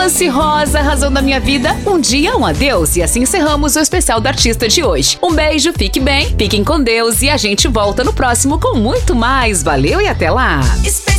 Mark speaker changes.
Speaker 1: Lance Rosa, razão da minha vida, um dia, um adeus. E assim encerramos o especial do artista de hoje. Um beijo, fique bem, fiquem com Deus e a gente volta no próximo com muito mais. Valeu e até lá!